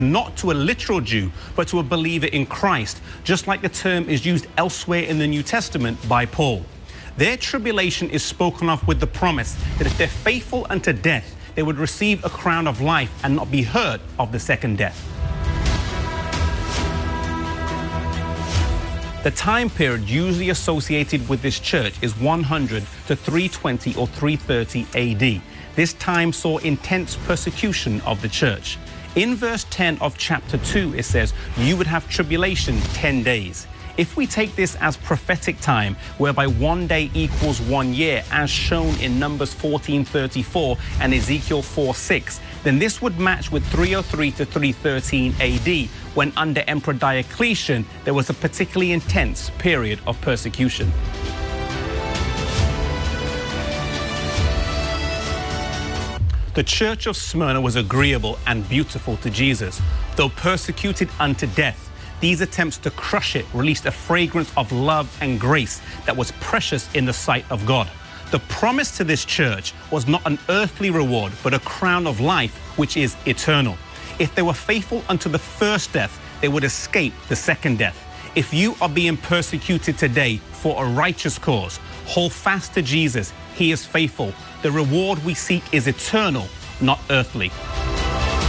not to a literal Jew, but to a believer in Christ, just like the term is used elsewhere in the New Testament by Paul. Their tribulation is spoken of with the promise that if they're faithful unto death, they would receive a crown of life and not be hurt of the second death. The time period usually associated with this church is 100 to 320 or 330 AD. This time saw intense persecution of the church. In verse 10 of chapter 2, it says, you would have tribulation 10 days. If we take this as prophetic time, whereby 1 day equals 1 year, as shown in Numbers 14:34 and Ezekiel 4:6, then this would match with 303 to 313 AD, when under Emperor Diocletian, there was a particularly intense period of persecution. The church of Smyrna was agreeable and beautiful to Jesus. Though persecuted unto death, these attempts to crush it released a fragrance of love and grace that was precious in the sight of God. The promise to this church was not an earthly reward, but a crown of life, which is eternal. If they were faithful unto the first death, they would escape the second death. If you are being persecuted today for a righteous cause, hold fast to Jesus. He is faithful. The reward we seek is eternal, not earthly.